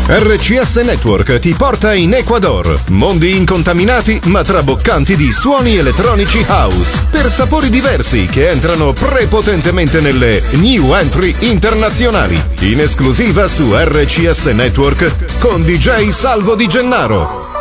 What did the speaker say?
RCS Network ti porta in Ecuador. Mondi incontaminati ma traboccanti di suoni elettronici house per sapori diversi che entrano prepotentemente nelle new entry internazionali. In esclusiva su RCS Network con DJ Salvo Di Gennaro.